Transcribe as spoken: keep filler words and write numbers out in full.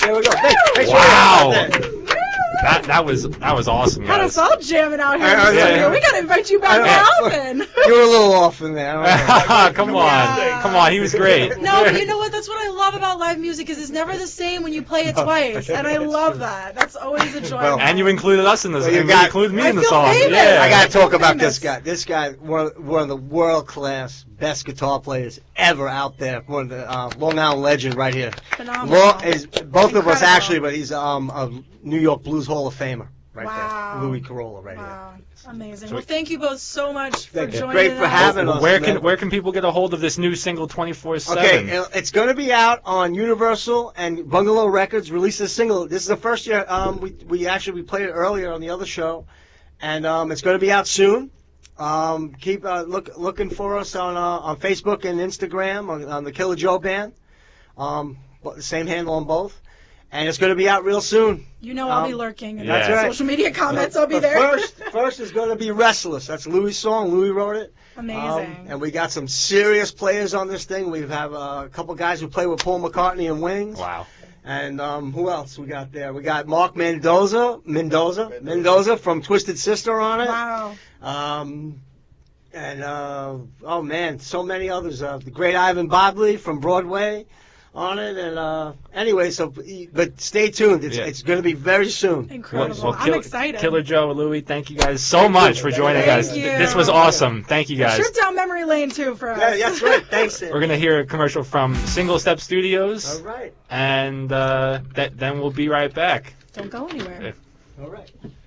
There we go. Thanks, thanks Wow. for that. That that was that was awesome, Got guys. us all jamming out here. I- I- Yeah. yeah. We got to invite you back more often. You were a little off in there. I don't know. Come on, Yeah. come on, he was great. No, but you know what? That's what I love about live music is it's never the same when you play it twice, and I love that. That's always a joy. Well, And you included us in this. Well, you and got- you included me I in the feel song. famous. Yeah. I got to talk about Famous. this guy. This guy, one of, one of the world-class, best guitar players ever out there. One of the uh, Long Island legend right here. Phenomenal. Long, is, both of us Incredible. actually, but he's um, a New York Blues Hall of Famer right Wow. there. Louis Corolla right Wow, amazing. So Well, thank you both so much for Thank you. joining Great for us. having us. Where can man. where can people get a hold of this new single twenty-four here. seven? Okay, uh, it's going to be out on Universal and Bungalow Records. Released a single. This is the first year. Um, we we actually we played it earlier on the other show, and um, it's going to be out soon. Um, keep uh, look looking for us on uh, on Facebook and Instagram on, on the Killer Joe Band. Um, but the same handle on both, and it's going to be out real soon. You know I'll be Um, lurking in that's the right. social media comments. I'll be But there. First, first is going to be Restless. That's Louis' song. Louis wrote it. Amazing. Um, and we got some serious players on this thing. We have uh, a couple guys who play with Paul McCartney and Wings. Wow. And um, who else we got there? We got Mark Mendoza, Mendoza, Mendoza from Twisted Sister on it. Wow. Um, and uh, oh man, so many others. Uh, the great Ivan Bodley from Broadway on it. And uh, anyway, so but stay tuned. It's Yeah. it's going to be very soon. Incredible. Well, I'm Kill- excited. Killer Joe, Louis, thank you guys so much for joining Thank us. you. This was awesome. Thank you guys. Trip down memory lane too for us. Yeah, that's right. Thanks. Sam. We're gonna hear a commercial from Single Step Studios, All right. and uh, th- then we'll be right back. Don't go anywhere. All right.